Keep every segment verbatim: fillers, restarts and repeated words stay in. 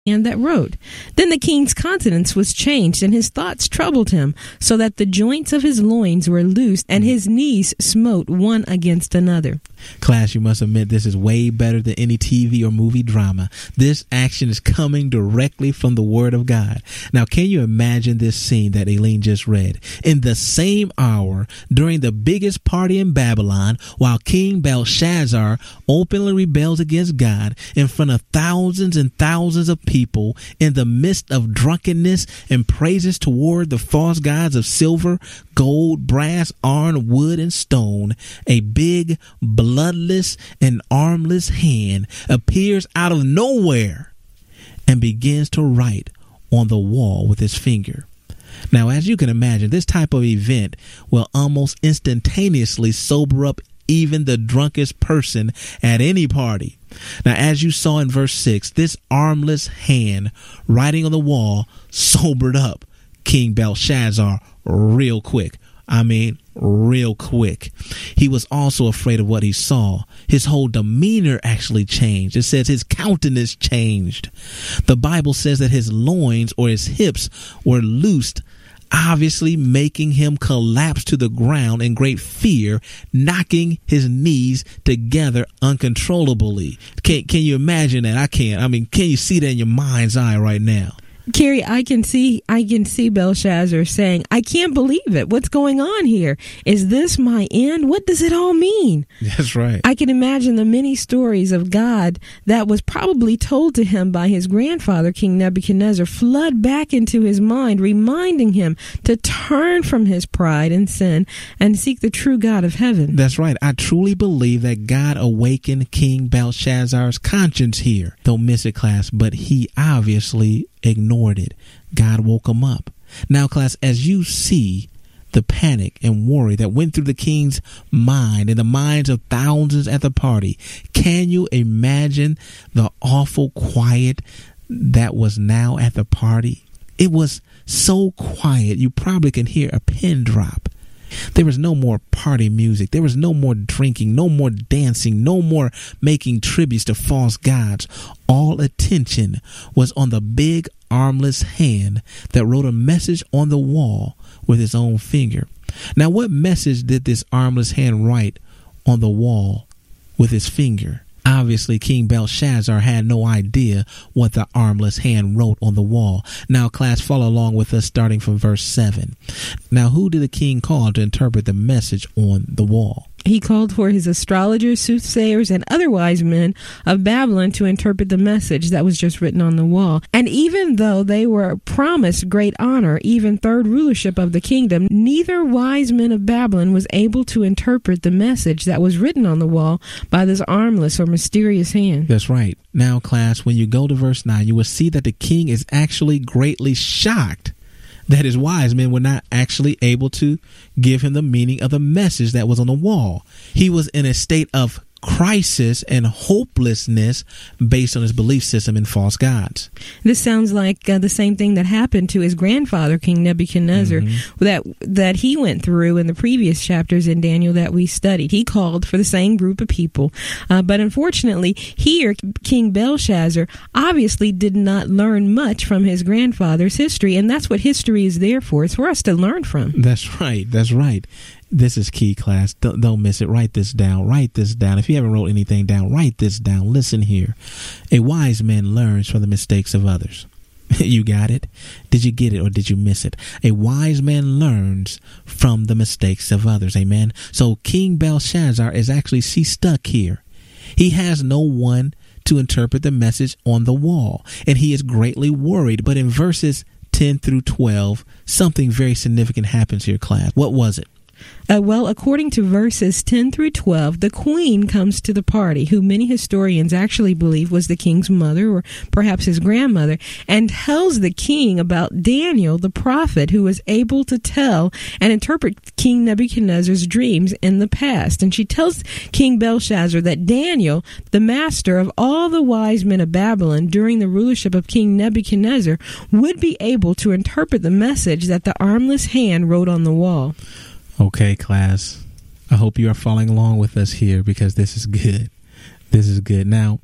hand that wrote. Then the king's countenance was changed, and his thoughts troubled him, so that the joints of his loins were loosed, and his knees smote one against another. Class, you must admit this is way better than any T V or movie drama. This action is coming directly from the Word of God. Now, can you imagine this scene that Aileen just read? In the same hour, during the biggest party in Babylon, while King Belshazzar openly rebels against God in front of thousands and thousands of people, in the midst of drunkenness and praises toward the false gods of silver, gold, brass, iron, wood, and stone, a big, bloodless and armless hand appears out of nowhere and begins to write on the wall with his finger. Now, as you can imagine, this type of event will almost instantaneously sober up even the drunkest person at any party. Now, as you saw in verse six, this armless hand writing on the wall sobered up King Belshazzar real quick. I mean, real quick. He was also afraid of what he saw. His whole demeanor actually changed. It says his countenance changed. The Bible says that his loins or his hips were loosed, obviously making him collapse to the ground in great fear, knocking his knees together uncontrollably. Can, can you imagine that? I can't. I mean, can you see that in your mind's eye right now? Carrie, I can see I can see Belshazzar saying, I can't believe it. What's going on here? Is this my end? What does it all mean? That's right. I can imagine the many stories of God that was probably told to him by his grandfather, King Nebuchadnezzar, flood back into his mind, reminding him to turn from his pride and sin and seek the true God of heaven. That's right. I truly believe that God awakened King Belshazzar's conscience here. Don't miss it, class, but he obviously ignored it. God woke him up. Now, class, as you see the panic and worry that went through the king's mind and the minds of thousands at the party, can you imagine the awful quiet that was now at the party? It was so quiet you probably can hear a pin drop. There was no more party music. There was no more drinking, no more dancing, no more making tributes to false gods. All attention was on the big armless hand that wrote a message on the wall with his own finger. Now, what message did this armless hand write on the wall with his finger? Obviously, King Belshazzar had no idea what the armless hand wrote on the wall. Now, class, follow along with us starting from verse seven. Now, who did the king call to interpret the message on the wall? He called for his astrologers, soothsayers, and other wise men of Babylon to interpret the message that was just written on the wall. And even though they were promised great honor, even third rulership of the kingdom, neither wise men of Babylon was able to interpret the message that was written on the wall by this armless or mysterious hand. That's right. Now, class, when you go to verse nine, you will see that the king is actually greatly shocked that his wise men were not actually able to give him the meaning of the message that was on the wall. He was in a state of crisis and hopelessness based on his belief system in false gods. This sounds like uh, the same thing that happened to his grandfather, King Nebuchadnezzar, mm-hmm. that that he went through in the previous chapters in Daniel that we studied. He called for the same group of people. Uh, but unfortunately, here, King Belshazzar obviously did not learn much from his grandfather's history, and that's what history is there for. It's for us to learn from. That's right. That's right. This is key, class. Don't, don't miss it. Write this down. Write this down. If you haven't wrote anything down, write this down. Listen here. A wise man learns from the mistakes of others. You got it? Did you get it or did you miss it? A wise man learns from the mistakes of others. Amen. So King Belshazzar is actually see stuck here. He has no one to interpret the message on the wall, and he is greatly worried. But in verses ten through twelve, something very significant happens here, class. What was it? Uh, well, according to verses ten through twelve, the queen comes to the party, who many historians actually believe was the king's mother or perhaps his grandmother, and tells the king about Daniel, the prophet, who was able to tell and interpret King Nebuchadnezzar's dreams in the past. And she tells King Belshazzar that Daniel, the master of all the wise men of Babylon during the rulership of King Nebuchadnezzar, would be able to interpret the message that the armless hand wrote on the wall. Okay, class, I hope you are following along with us here because this is good. This is good. Now,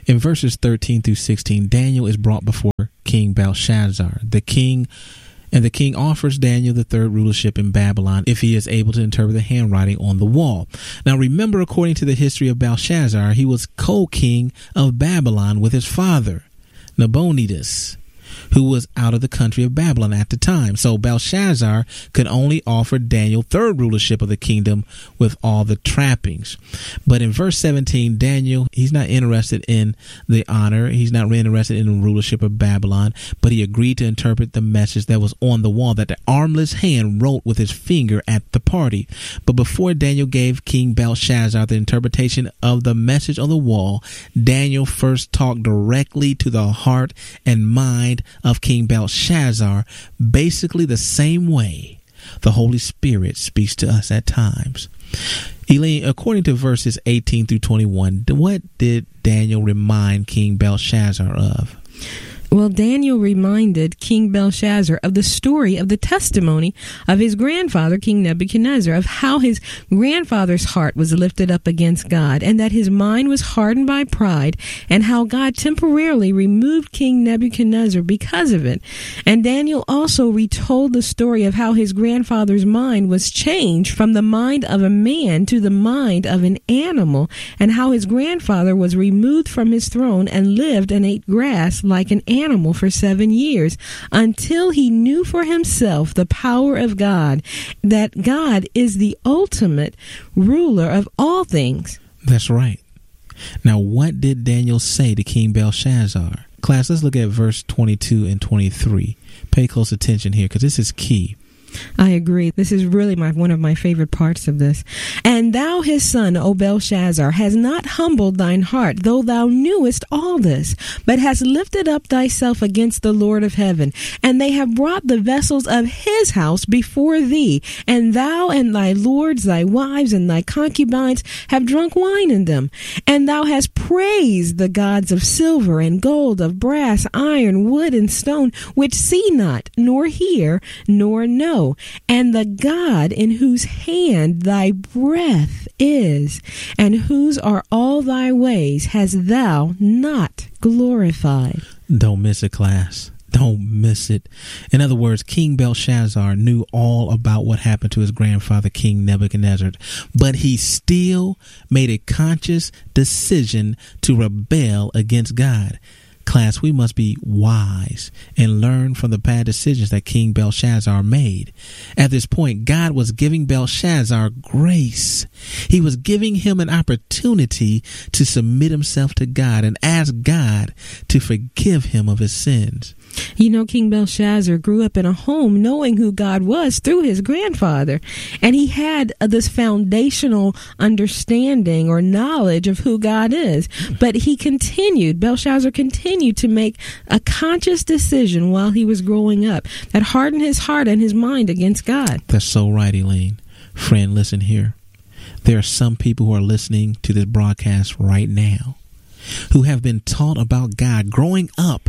In verses thirteen through sixteen, Daniel is brought before King Belshazzar. The king and the king offers Daniel the third rulership in Babylon if he is able to interpret the handwriting on the wall. Now remember, according to the history of Belshazzar, he was co-king of Babylon with his father, Nabonidus, who was out of the country of Babylon at the time. So Belshazzar could only offer Daniel third rulership of the kingdom with all the trappings. But in verse seventeen, Daniel, he's not interested in the honor. He's not interested in the rulership of Babylon, but he agreed to interpret the message that was on the wall that the armless hand wrote with his finger at the party. But before Daniel gave King Belshazzar the interpretation of the message on the wall, Daniel first talked directly to the heart and mind of King Belshazzar, basically the same way the Holy Spirit speaks to us at times. Elaine, according to verses eighteen through twenty-one, what did Daniel remind King Belshazzar of? Well, Daniel reminded King Belshazzar of the story of the testimony of his grandfather, King Nebuchadnezzar, of how his grandfather's heart was lifted up against God and that his mind was hardened by pride, and how God temporarily removed King Nebuchadnezzar because of it. And Daniel also retold the story of how his grandfather's mind was changed from the mind of a man to the mind of an animal, and how his grandfather was removed from his throne and lived and ate grass like an animal. animal for seven years until he knew for himself the power of God, that God is the ultimate ruler of all things. That's right. Now, what did Daniel say to King Belshazzar? Class, let's look at verse twenty-two and twenty-three. Pay close attention here because this is key. I agree. This is really my one of my favorite parts of this. And thou, his son, O Belshazzar, has not humbled thine heart, though thou knewest all this, but hast lifted up thyself against the Lord of heaven. And they have brought the vessels of his house before thee, and thou and thy lords, thy wives, and thy concubines have drunk wine in them. And thou hast praised the gods of silver and gold, of brass, iron, wood, and stone, which see not, nor hear, nor know. And the God in whose hand thy breath is, and whose are all thy ways, hast thou not glorified. Don't miss it, class. Don't miss it. In other words, King Belshazzar knew all about what happened to his grandfather, King Nebuchadnezzar, but he still made a conscious decision to rebel against God. Class, we must be wise and learn from the bad decisions that King Belshazzar made. At this point, God was giving Belshazzar grace. He was giving him an opportunity to submit himself to God and ask God to forgive him of his sins. You know, King Belshazzar grew up in a home knowing who God was through his grandfather, and he had uh, this foundational understanding or knowledge of who God is. But he continued, Belshazzar continued to make a conscious decision while he was growing up that hardened his heart and his mind against God. That's so right, Elaine. Friend, listen here. There are some people who are listening to this broadcast right now who have been taught about God growing up,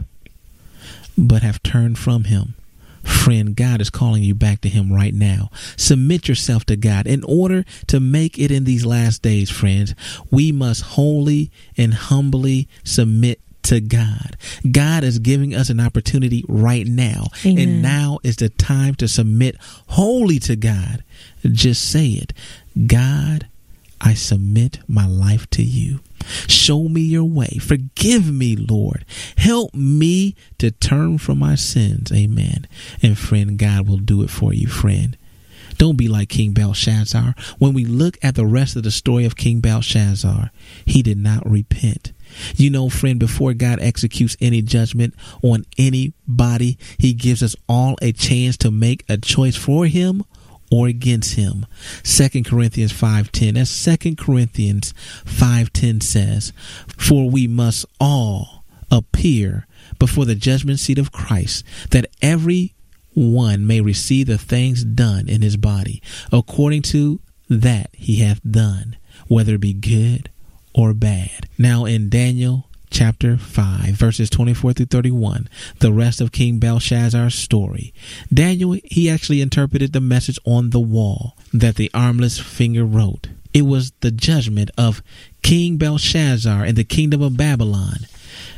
but have turned from him. Friend, God is calling you back to him right now. Submit yourself to God. In order to make it in these last days, friends, we must wholly and humbly submit to God. God is giving us an opportunity right now. Amen. And now is the time to submit wholly to God. Just say it. God, I submit my life to you. Show me your way. Forgive me, Lord. Help me to turn from my sins. Amen. And friend, God will do it for you, friend. Don't be like King Belshazzar. When we look at the rest of the story of King Belshazzar, he did not repent. You know, friend, before God executes any judgment on anybody, he gives us all a chance to make a choice for him or against him. Second Corinthians five ten. As Second Corinthians five ten says, for we must all appear before the judgment seat of Christ, that every one may receive the things done in his body, according to that he hath done, whether it be good or bad. Now in Daniel chapter five, verses twenty-four through thirty-one, the rest of King Belshazzar's story. Daniel, he actually interpreted the message on the wall that the armless finger wrote. It was the judgment of King Belshazzar and the kingdom of Babylon.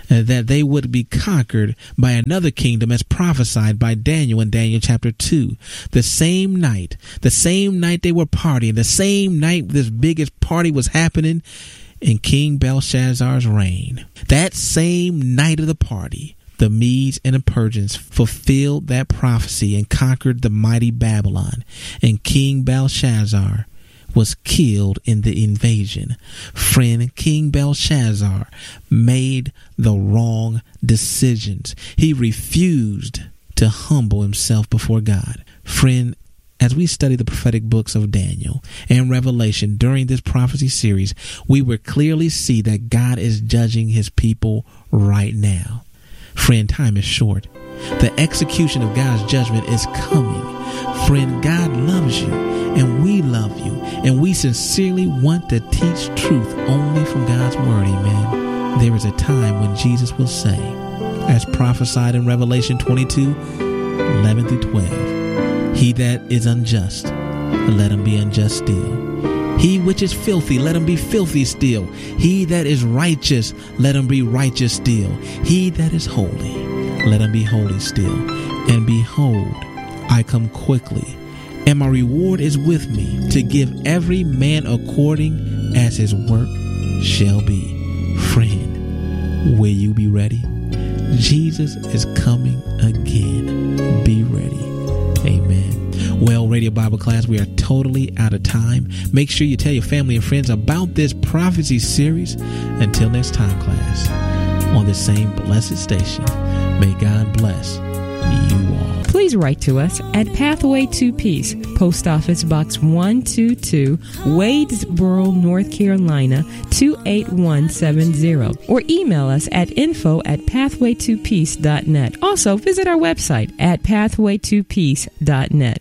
uh, that they would be conquered by another kingdom as prophesied by Daniel in Daniel chapter two. The same night, the same night they were partying, the same night this biggest party was happening in King Belshazzar's reign. That same night of the party, the Medes and the Persians fulfilled that prophecy and conquered the mighty Babylon, and King Belshazzar was killed in the invasion. Friend, King Belshazzar made the wrong decisions. He refused to humble himself before God. Friend, as we study the prophetic books of Daniel and Revelation during this prophecy series, we will clearly see that God is judging his people right now. Friend, time is short. The execution of God's judgment is coming. Friend, God loves you, and we love you, and we sincerely want to teach truth only from God's word. Amen. There is a time when Jesus will say, as prophesied in Revelation twenty-two, eleven through twelve, he that is unjust, let him be unjust still. He which is filthy, let him be filthy still. He that is righteous, let him be righteous still. He that is holy, let him be holy still. And behold, I come quickly, and my reward is with me, to give every man according as his work shall be. Friend, will you be ready? Jesus is coming again. Be ready. Amen. Well, Radio Bible Class, we are totally out of time. Make sure you tell your family and friends about this prophecy series. Until next time, class, on the same blessed station, may God bless you all. Please write to us at Pathway to Peace, Post Office Box one two two, Wadesboro, North Carolina, two eight one seven zero, or email us at info at pathway to peace dot net. Also, visit our website at pathway to peace dot net.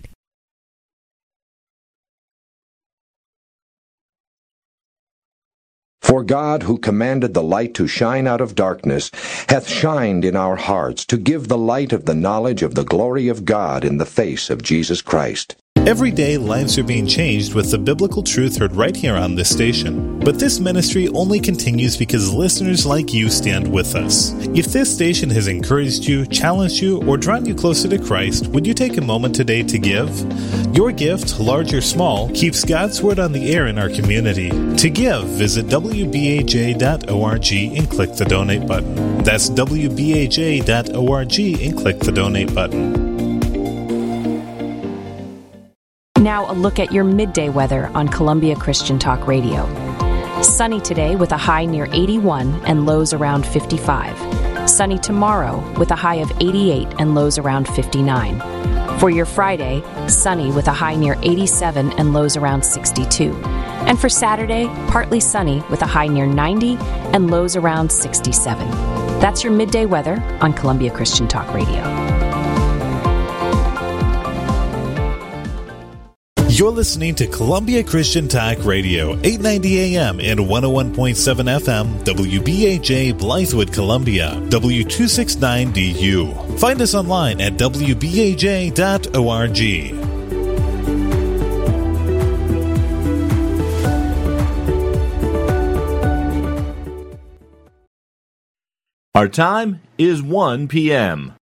For God, who commanded the light to shine out of darkness, hath shined in our hearts to give the light of the knowledge of the glory of God in the face of Jesus Christ. Every day, lives are being changed with the biblical truth heard right here on this station. But this ministry only continues because listeners like you stand with us. If this station has encouraged you, challenged you, or drawn you closer to Christ, would you take a moment today to give? Your gift, large or small, keeps God's Word on the air in our community. To give, visit w b a j dot org and click the donate button. That's w b a j dot org and click the donate button. Now a look at your midday weather on Columbia Christian Talk Radio. Sunny today with a high near eighty-one and lows around fifty-five. Sunny tomorrow with a high of eighty-eight and lows around fifty-nine. For your Friday, sunny with a high near eighty-seven and lows around sixty-two. And for Saturday, partly sunny with a high near ninety and lows around sixty-seven. That's your midday weather on Columbia Christian Talk Radio. You're listening to Columbia Christian Talk Radio, eight ninety A M and one oh one point seven F M, W B A J, Blythewood, Columbia, W two sixty-nine D U. Find us online at w b a j dot org. Our time is one p m